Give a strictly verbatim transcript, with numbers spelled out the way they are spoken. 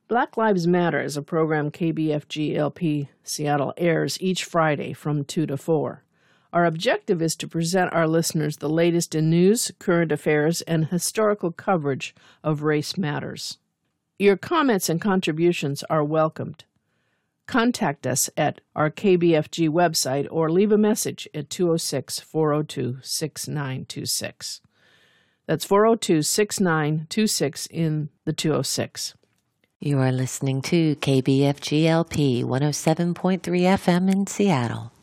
Black Lives Matter is a program K B F G L P Seattle airs each Friday from two to four. Our objective is to present our listeners the latest in news, current affairs, and historical coverage of race matters. Your comments and contributions are welcomed. Contact us at our K B F G website or leave a message at two oh six, four oh two, six nine two six. That's four oh two, six nine two six in the two oh six. You are listening to K B F G L P one oh seven point three F M in Seattle.